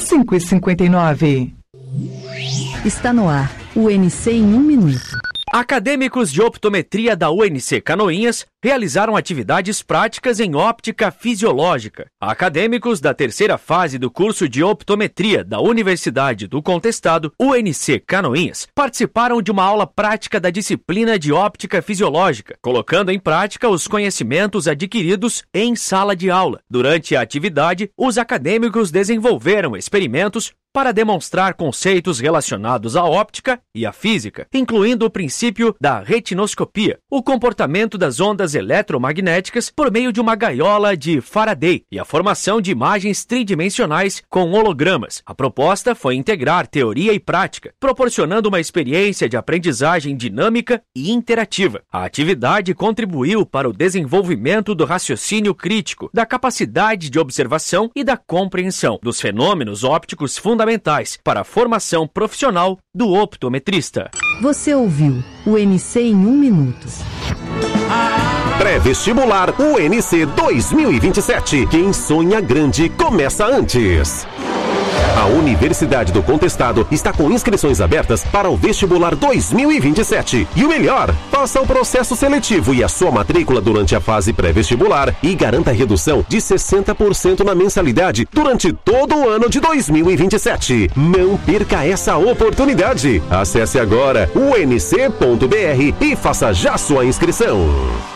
5h59. Está no ar, o UNC em 1 minuto. Acadêmicos de optometria da UNC Canoinhas realizaram atividades práticas em óptica fisiológica. Acadêmicos da terceira fase do curso de optometria da Universidade do Contestado, UNC Canoinhas, participaram de uma aula prática da disciplina de óptica fisiológica, colocando em prática os conhecimentos adquiridos em sala de aula. Durante a atividade, os acadêmicos desenvolveram experimentos para demonstrar conceitos relacionados à óptica e à física, incluindo o princípio da retinoscopia, o comportamento das ondas eletromagnéticas por meio de uma gaiola de Faraday e a formação de imagens tridimensionais com hologramas. A proposta foi integrar teoria e prática, proporcionando uma experiência de aprendizagem dinâmica e interativa. A atividade contribuiu para o desenvolvimento do raciocínio crítico, da capacidade de observação e da compreensão dos fenômenos ópticos fundamentais para a formação profissional do optometrista. Você ouviu o UNC em 1 minuto. Pré-vestibular UNC 2027. Quem sonha grande começa antes. A Universidade do Contestado está com inscrições abertas para o vestibular 2027. E o melhor, faça o processo seletivo e a sua matrícula durante a fase pré-vestibular e garanta redução de 60% na mensalidade durante todo o ano de 2027. Não perca essa oportunidade. Acesse agora unc.br e faça já sua inscrição.